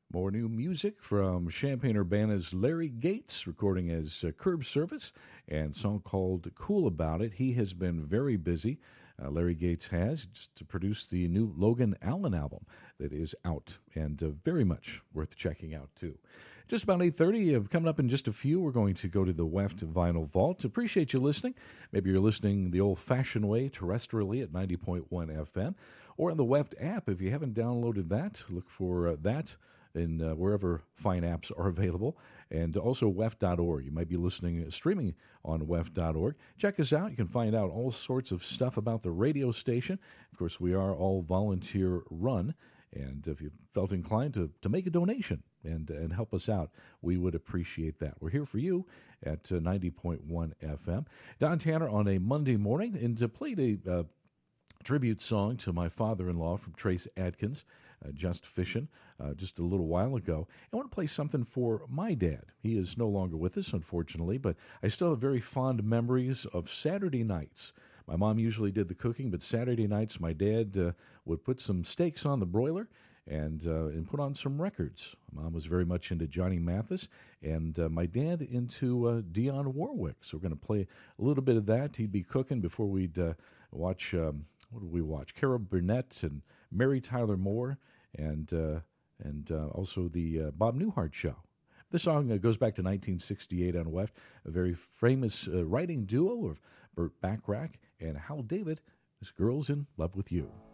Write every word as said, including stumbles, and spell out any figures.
More new music from Champaign-Urbana's Larry Gates, recording as uh, Curb Service, and a song called Cool About It. He has been very busy. Uh, Larry Gates has just to produce the new Logan Allen album that is out, and uh, very much worth checking out, too. Just about eight thirty, uh, coming up in just a few, we're going to go to the Weft Vinyl Vault. Appreciate you listening. Maybe you're listening the old-fashioned way, terrestrially at ninety point one F M, or on the Weft app. If you haven't downloaded that, look for uh, that in uh, wherever fine apps are available, and also weft dot org. You might be listening, uh, streaming on weft dot org. Check us out. You can find out all sorts of stuff about the radio station. Of course, we are all volunteer-run, and if you felt inclined to, to make a donation and and help us out, we would appreciate that. We're here for you at uh, ninety point one F M. Don Tanner on a Monday morning, and to play a uh, tribute song to my father-in-law from Trace Adkins, uh, Just Fishin', uh, just a little while ago. I want to play something for my dad. He is no longer with us, unfortunately, but I still have very fond memories of Saturday nights. My mom usually did the cooking, but Saturday nights my dad uh, would put some steaks on the broiler and uh, and put on some records. My mom was very much into Johnny Mathis, and uh, my dad into uh, Dionne Warwick. So we're going to play a little bit of that. He'd be cooking before we'd uh, watch... Um, What did we watch? Carol Burnett and Mary Tyler Moore, and uh, and uh, also the uh, Bob Newhart Show. This song uh, goes back to nineteen sixty-eight on Weft, a very famous uh, writing duo of Burt Bacharach and Hal David. This Girl's in Love with You.